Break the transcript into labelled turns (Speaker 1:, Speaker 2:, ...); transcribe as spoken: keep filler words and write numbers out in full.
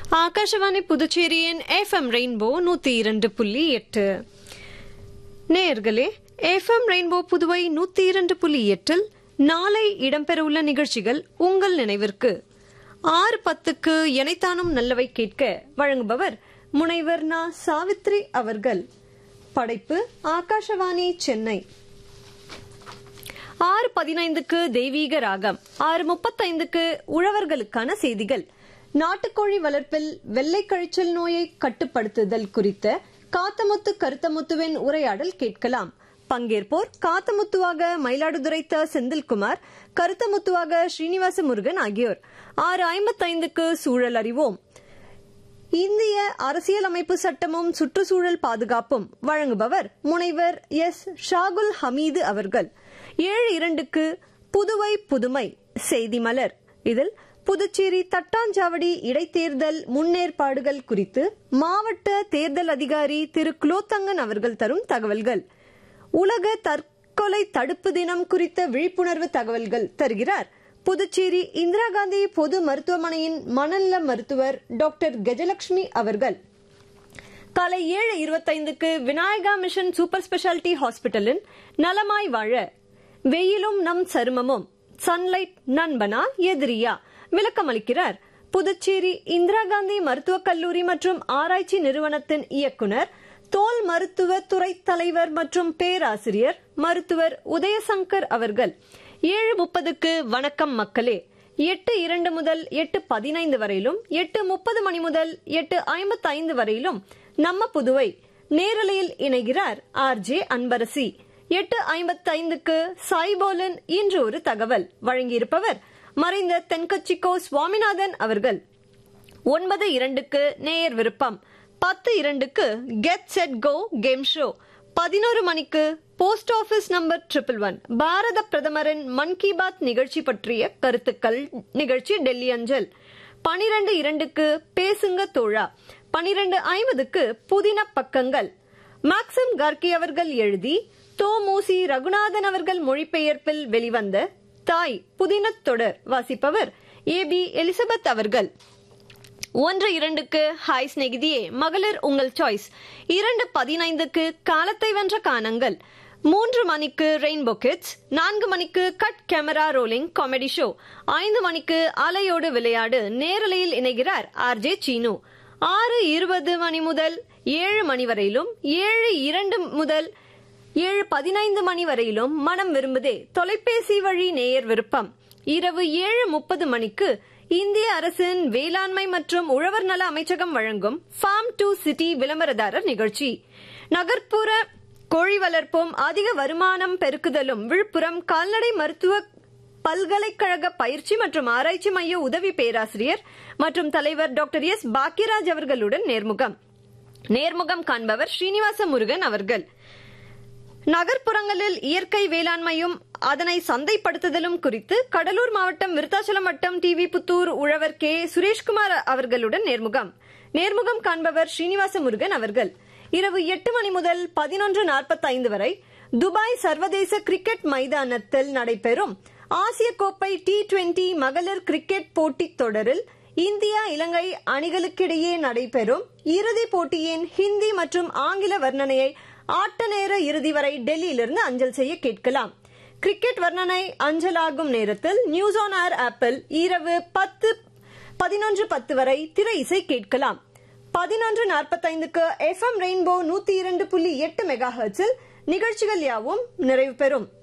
Speaker 1: ஆகாஷவாணி புதுச்சேரியின் FM rainbow நூத்தி இரண்டு புள்ளி எட்டு. நேயர்களே, எஃப்எம் ரெயின்போ புதுவை நூத்தி இரண்டு புள்ளி எட்டில் நாளை இடம்பெறவுள்ள நிகழ்ச்சிகள் உங்கள் நினைவிற்கு. ஆறு பத்துக்கு எனைத்தானும் நல்லவை கேட்க வழங்குபவர் முனைவர் நா சாவித்ரி அவர்கள். படைப்பு ஆகாஷவாணி சென்னை. ஆறு பதினைந்துக்கு தெய்வீக ராகம், ஆறு முப்பத்தைந்துக்கு உழவர்களுக்கான செய்திகள், நாட்டுக்கோழி வளர்ப்பில் வெள்ளை கழிச்சல் நோயை கட்டுப்படுத்துதல் குறித்த காத்தமுத்து கருத்தமுத்துவின் உரையாடல் கேட்கலாம். பங்கேற்போர் காத்தமுத்துவாக மயிலாடுதுறை த செந்தில்குமார், கருத்தமுத்துவாக ஸ்ரீனிவாச முருகன் ஆகியோர். ஆறு ஐம்பத்தைந்துக்கு சூழல் அறிவோம், இந்திய அரசியலமைப்பு சட்டமும் சுற்றுச்சூழல் பாதுகாப்பும் வழங்குபவர் முனைவர் எஸ் ஷாகுல் ஹமீது அவர்கள். ஏழு இரண்டுக்கு புதுவை புதுமை செய்தி மலர், இதில் புதுச்சேரி தட்டாஞ்சாவடி இடைத்தேர்தல் முன்னேற்பாடுகள் குறித்து மாவட்ட தேர்தல் அதிகாரி திரு குலோத்தங்கன் அவர்கள் தரும் தகவல்கள். உலக தற்கொலை தடுப்பு தினம் குறித்த விழிப்புணர்வு தகவல்கள் தருகிறார் புதுச்சேரி இந்திரா காந்தி பொது மருத்துவமனையின் மனநல மருத்துவர் டாக்டர் கஜலட்சுமி அவர்கள். காலை ஏழு இருபத்தைந்துக்கு விநாயகா மிஷன் சூப்பர் ஸ்பெஷாலிட்டி ஹாஸ்பிட்டலின் நலமாய் வாழ, வெயிலும் நம் சருமமும், சன்லைட் நண்பனா எதிரியா விளக்கமளிக்கிறார் புதுச்சேரி இந்திரா காந்தி மருத்துவக் கல்லூரி மற்றும் ஆராய்ச்சி நிறுவனத்தின் இயக்குனர், தோல் மருத்துவ துறை தலைவர் மற்றும் பேராசிரியர் மருத்துவர் உதயசங்கர் அவர்கள். ஏழு முப்பதுக்கு வணக்கம் மக்களே, எட்டு இரண்டு முதல் எட்டு பதினைந்து வரையிலும், எட்டு முப்பது மணி முதல் எட்டு ஐம்பத்தி ஐந்து வரையிலும் நம்ம புதுவை நேரலையில் இணைகிறார் ஆர் ஜே அன்பரசி. எட்டு ஐம்பத்தி ஐந்துக்கு சாய்போலன் இன்று ஒரு தகவல் வழங்கியிருப்பவர் மறைந்த தென்கட்சிக்கோ சுவாமிநாதன் அவர்கள். ஒன்பது இரண்டுக்கு நேயர் விருப்பம், பத்து இரண்டுக்கு get set go game show, பதினோரு மணிக்கு post office number triple one பாரத பிரதமரின் மன் கி பாத் நிகழ்ச்சி பற்றிய கருத்துக்கள் நிகழ்ச்சி டெல்லி அஞ்சல். பனிரெண்டு இரண்டுக்கு பேசுங்க தோழா, பனிரெண்டு ஐம்பதுக்கு புதின பக்கங்கள், மேக்சிம் கார்கி அவர்கள் எழுதி தோமூசி ரகுநாதன் அவர்கள் மொழிபெயர்ப்பில் வெளிவந்த தாய் புதின தொடர் வாசிப்பவர் ஏ பி எலிசபெத் அவர்கள். ஒன்று இரண்டுக்கு ஹாய் ஸ்நேகிதியே மகளிர் உங்கள் சாய்ஸ், இரண்டு பதினைந்துக்கு காலத்தை வென்ற கானங்கள், மூன்று மணிக்கு ரெயின்போ கிட்ஸ், நான்கு மணிக்கு cut camera rolling comedy show, ஐந்து மணிக்கு அலையோடு விளையாடு நேரலையில் இணைகிறார் ஆர் ஜே சீனு. ஆறு இருபது மணி முதல் ஏழு மணி வரையிலும், ஏழு இரண்டு முதல் ஏழு பதினைந்து மணி வரையிலும் மனம் விரும்புதே தொலைபேசி வழி நேயர் விருப்பம். இரவு ஏழு முப்பது மணிக்கு இந்திய அரசின் வேளாண்மை மற்றும் உழவர் நல அமைச்சகம் வழங்கும் ஃபார்ம் டு சிட்டி விளம்பரதாரர் நிகழ்ச்சி. நகர்ப்புற கோழி வளர்ப்பும் அதிக வருமானம் பெருக்குதலும் விழுப்புரம் கால்நடை மருத்துவ பல்கலைக்கழக பயிற்சி மற்றும் ஆராய்ச்சி மைய உதவி பேராசிரியர் மற்றும் தலைவர் டாக்டர் எஸ் பாக்கியராஜ் அவர்களுடன் நேர்முகம். நேர்முகம் காண்பவர் ஸ்ரீனிவாச முருகன் அவர்கள். நகர்ப்புறங்களில் இயற்கை வேளாண்மையும் அதனை சந்தைப்படுத்துதலும் குறித்து கடலூர் மாவட்டம் விருத்தாச்சலம் வட்டம் டிவி புத்தூர் உழவர் கே சுரேஷ்குமார் அவர்களுடன் நேர்முகம். நேர்முகம் காண்பவர் ஸ்ரீனிவாச முருகன் அவர்கள். இரவு எட்டு மணி முதல் பதினொன்று நாற்பத்தி ஐந்து வரை துபாய் சர்வதேச கிரிக்கெட் மைதானத்தில் நடைபெறும் ஆசிய கோப்பை டி டுவெண்டி மகளிர் கிரிக்கெட் போட்டித் தொடரில் இந்தியா இலங்கை அணிகளுக்கிடையே நடைபெறும் இறுதிப் போட்டியின் ஹிந்தி மற்றும் ஆங்கில வர்ணனையை ஆட்ட நேர இறுதி வரை டெல்லியிலிருந்து அஞ்சல் செய்ய கேட்கலாம். கிரிக்கெட் வர்ணனை அஞ்சலாகும் நேரத்தில் நியூஸ் ஆன் ஏர் ஆப்பில் இரவு பத்து பதினொன்று பத்து வரை திரை இசை கேட்கலாம். பதினொன்று நாற்பத்தைந்துக்கு எஃப்எம் ரெயின்போ நூத்தி இரண்டு புள்ளி எட்டு மெகா ஹெர்ட்ஸில் நிகழ்ச்சிகள் யாவும் நிறைவு பெறும்.